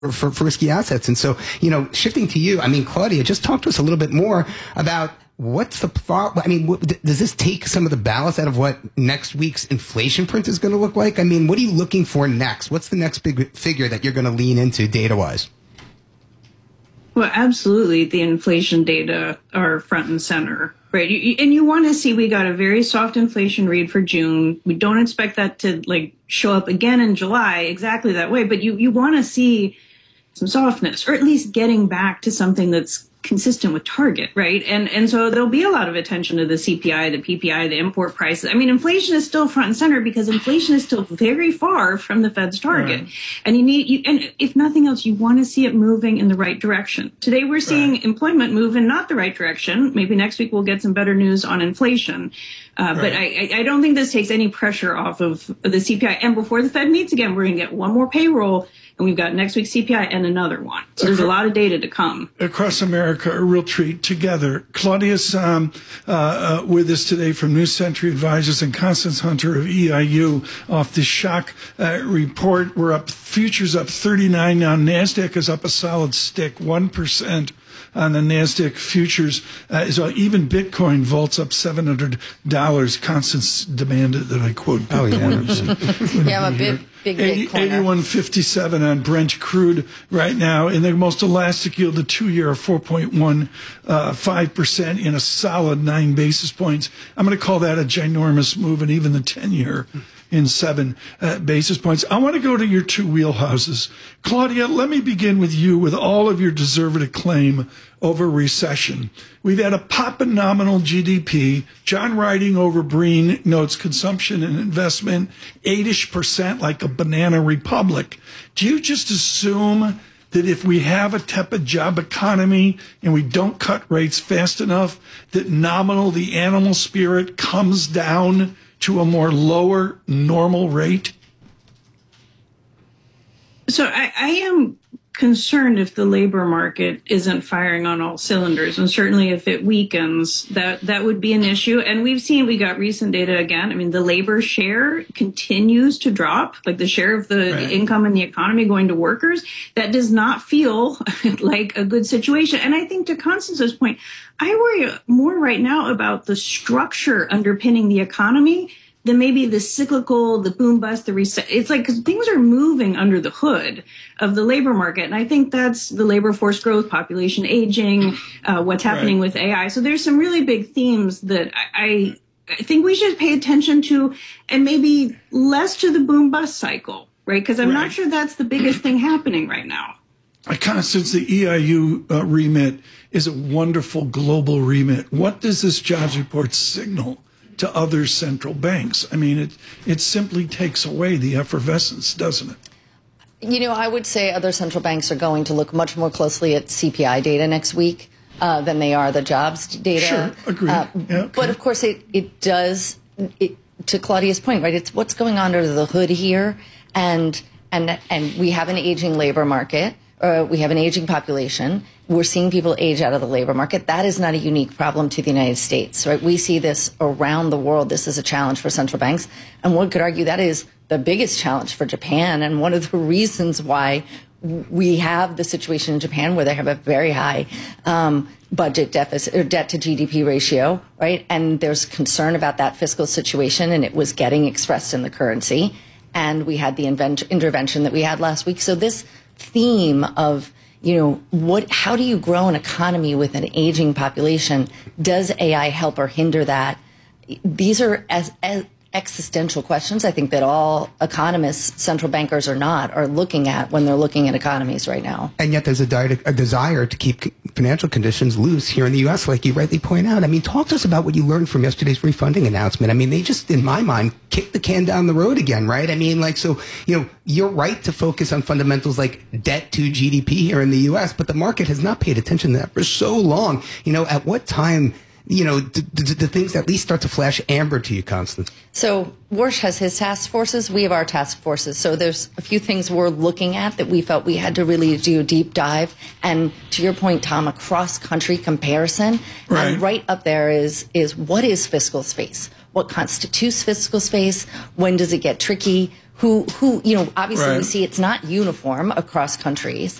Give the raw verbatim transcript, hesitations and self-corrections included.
For, for risky assets. And so, you know, shifting to you, I mean, Claudia, just talk to us a little bit more about what's the thought. I mean, what, does this take some of the ballast out of what next week's inflation print is going to look like? I mean, what are you looking for next? What's the next big figure that you're going to lean into data-wise? Well, absolutely. The inflation data are front and center, right? You, and you want to see, we got a very soft inflation read for June. We don't expect that to like show up again in July exactly that way, but you, you want to see some softness, or at least getting back to something that's consistent with target, right? And and so there'll be a lot of attention to the C P I, the P P I, the import prices. I mean, inflation is still front and center because inflation is still very far from the Fed's target. Right. And you need, you, and if nothing else, you want to see it moving in the right direction. Today, we're seeing right. employment move in not the right direction. Maybe next week we'll get some better news on inflation. Uh, right. But I, I don't think this takes any pressure off of the C P I. And before the Fed meets again, we're going to get one more payroll. And we've got next week's C P I and another one. So there's a lot of data to come. Across America, a real treat together. Claudia's um, uh, uh, with us today from New Century Advisors, and Constance Hunter of E I U off the shock uh, report. We're up, futures up thirty-nine now. NASDAQ is up a solid stick, one percent. On the NASDAQ futures, uh, is uh, even Bitcoin vaults up seven hundred dollars. Constance demanded that I quote Bitcoin. Oh, yeah. yeah, I'm a bit big Bitcoiner. eighty-one fifty-seven on Brent crude right now. In the most elastic yield, the two-year, four point one five percent in a solid nine basis points. I'm going to call that a ginormous move, and even the ten-year in seven uh, basis points. I want to go to your two wheelhouses. Claudia, let me begin with you with all of your deserved acclaim over recession. We've had a pop in nominal G D P. John Riding over Breen notes consumption and investment, eight-ish percent like a banana republic. Do you just assume that if we have a tepid job economy and we don't cut rates fast enough, that nominal, the animal spirit, comes down to a more lower normal rate? So I, I am concerned if the labor market isn't firing on all cylinders, and certainly if it weakens, that that would be an issue. And we've seen, we got recent data again. I mean, the labor share continues to drop, like the share of the right. income in the economy going to workers. That does not feel like a good situation. And I think to Constance's point, I worry more right now about the structure underpinning the economy than maybe the cyclical, the boom bust, the reset. It's like, because things are moving under the hood of the labor market. And I think that's the labor force growth, population aging, uh, what's happening right. with A I. So there's some really big themes that I, I think we should pay attention to, and maybe less to the boom bust cycle, right? Because I'm right. not sure that's the biggest thing happening right now. Constance, the E I U uh, remit is a wonderful global remit. What does this jobs report signal to other central banks? I mean, it it simply takes away the effervescence, doesn't it? You know, I would say other central banks are going to look much more closely at C P I data next week uh, than they are the jobs data. Sure, agreed. Uh, yeah, okay. But of course, it, it does, it, to Claudia's point, right, it's what's going on under the hood here. And, and, and we have an aging labor market. Uh, we have an aging population. We're seeing people age out of the labor market. That is not a unique problem to the United States, right? We see this around the world. This is a challenge for central banks. And one could argue that is the biggest challenge for Japan, and one of the reasons why we have the situation in Japan where they have a very high um, budget deficit or debt to G D P ratio, right? And there's concern about that fiscal situation, and it was getting expressed in the currency. And we had the invent- intervention that we had last week. So this theme of, you know, what, how do you grow an economy with an aging population? Does A I help or hinder that? These are as, as existential questions, I think, that all economists, central bankers or not, are looking at when they're looking at economies right now. And yet there's a, di- a desire to keep financial conditions loose here in the U S, like you rightly point out. I mean, talk to us about what you learned from yesterday's refunding announcement. I mean, they just, in my mind, kicked the can down the road again, right? I mean, like, so, you know, you're right to focus on fundamentals like debt to G D P here in the U S, but the market has not paid attention to that for so long. You know, at what time, you know, the, the, the things at least start to flash amber to you, Constance? So Warsh has his task forces. We have our task forces. So there's a few things we're looking at that we felt we had to really do a deep dive. And to your point, Tom, a cross-country comparison. Right. And right up there is, is what is fiscal space? what constitutes fiscal space, when does it get tricky, who, who, you know, obviously Right. we see it's not uniform across countries.